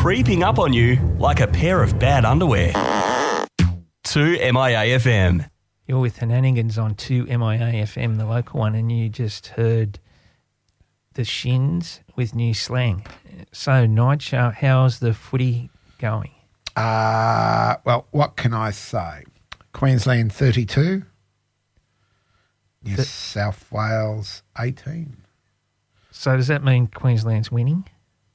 creeping up on you like a pair of bad underwear. 2MIA FM. You're with Henanigans on 2MIA FM, the local one, and you just heard the Shins with new slang. So, Nigel, how's the footy going? Well, what can I say? Queensland 32, New South Wales 18. So does that mean Queensland's winning?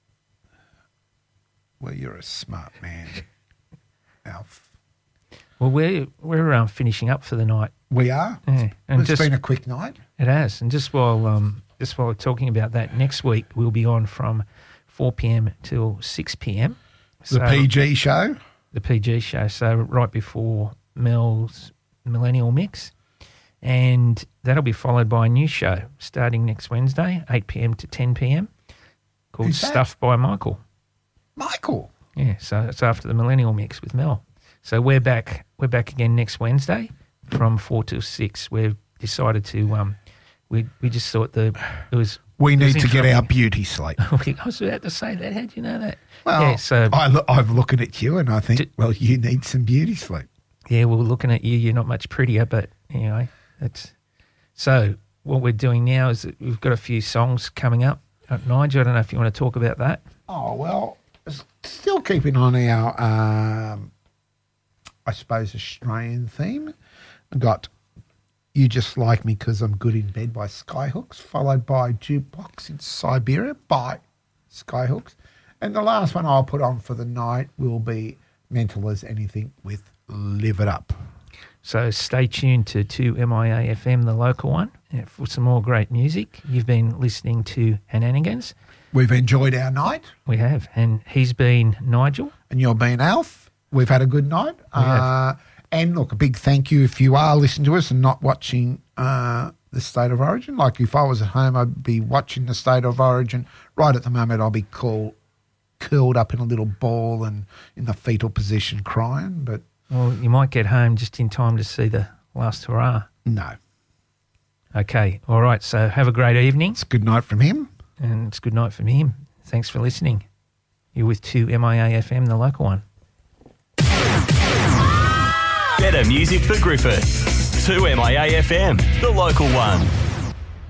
Well, you're a smart man, Alf. Well, we're finishing up for the night. We are. Yeah. And it's been a quick night. It has. And just while we're talking about that, next week we'll be on from 4 p.m. till 6 p.m. The PG show. The PG show. So right before Mel's Millennial Mix. And that'll be followed by a new show starting next Wednesday, 8 p.m. to 10 p.m. called Stuff by Michael. Michael? Yeah, so it's after the Millennial Mix with Mel. So we're back again next Wednesday from 4 till 6. We've decided to we just thought we need to get our beauty sleep. I was about to say that. How'd you know that? Well, yeah, so I'm looking at you and I think, well, you need some beauty sleep. Yeah, well, looking at you, you're not much prettier, but anyway, so what we're doing now is that we've got a few songs coming up. Nigel, I don't know if you want to talk about that. Oh, well, still keeping on our, I suppose, Australian theme. I've got You Just Like Me Because I'm Good in Bed by Skyhooks, followed by Jukebox in Siberia by Skyhooks. And the last one I'll put on for the night will be Mental as Anything with Live It Up. So stay tuned to 2MIA FM, the local one, for some more great music. You've been listening to Henanigans. We've enjoyed our night. We have. And he's been Nigel. And you've been Alf. We've had a good night. And look, a big thank you if you are listening to us and not watching the State of Origin. Like if I was at home, I'd be watching the State of Origin. Right at the moment, I'll be curled up in a little ball and in the fetal position crying. But well, you might get home just in time to see the last hurrah. No. Okay. All right. So have a great evening. It's a good night from him. And it's good night from him. Thanks for listening. You're with 2MIA FM, the local one. Better music for Griffith. 2MIA FM, the local one.